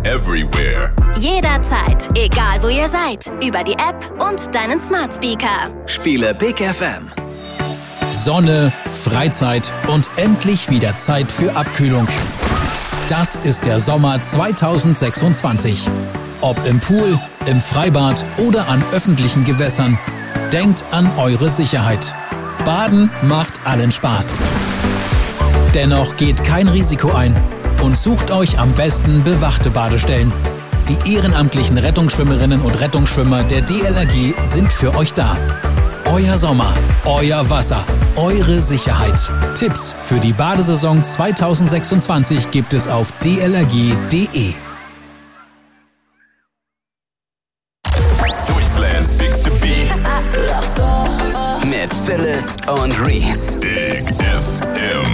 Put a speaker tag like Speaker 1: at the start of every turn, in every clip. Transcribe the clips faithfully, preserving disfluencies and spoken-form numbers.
Speaker 1: everywhere.
Speaker 2: Jederzeit, egal wo ihr seid. Über die App und deinen Smart Speaker.
Speaker 3: Spiele Big F M.
Speaker 4: Sonne, Freizeit und endlich wieder Zeit für Abkühlung. Das ist der Sommer zwanzig sechsundzwanzig. Ob im Pool, im Freibad oder an öffentlichen Gewässern. Denkt an eure Sicherheit. Baden macht allen Spaß. Dennoch geht kein Risiko ein und sucht euch am besten bewachte Badestellen. Die ehrenamtlichen Rettungsschwimmerinnen und Rettungsschwimmer der D L R G sind für euch da. Euer Sommer, euer Wasser, eure Sicherheit. Tipps für die Badesaison zwanzig sechsundzwanzig gibt es auf d l r g punkt d e.
Speaker 1: Deutschlands bigste Beats.
Speaker 3: Mit Phyllis und Reese.
Speaker 1: Big F M.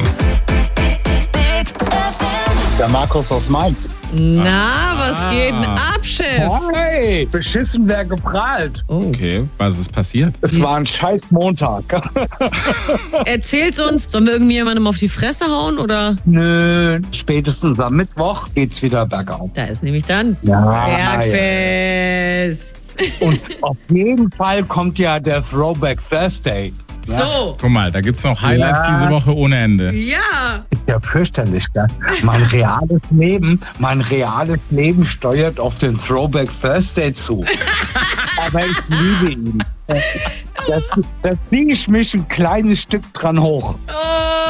Speaker 5: Der Markus aus Mainz.
Speaker 6: Na, was geht denn ab, Chef?
Speaker 5: Hey, beschissen wer geprahlt.
Speaker 6: Oh.
Speaker 7: Okay, was ist passiert?
Speaker 5: Es war ein scheiß Montag.
Speaker 6: Erzählt's uns, sollen wir irgendwie jemandem auf die Fresse hauen oder?
Speaker 5: Nö, spätestens am Mittwoch geht's wieder bergauf.
Speaker 6: Da ist nämlich dann
Speaker 5: Ja,
Speaker 6: Bergfest.
Speaker 5: Und auf jeden Fall kommt ja der Throwback Thursday. Ja?
Speaker 6: So.
Speaker 7: Guck mal, da gibt's noch Highlights
Speaker 5: Ja.
Speaker 7: diese Woche ohne Ende.
Speaker 6: Ja.
Speaker 5: Ist ja fürchterlich, gell? Mein reales Leben, mein reales Leben steuert auf den Throwback Thursday zu. Aber ich liebe ihn. Da, da ziehe ich mich ein kleines Stück dran hoch.
Speaker 6: Oh.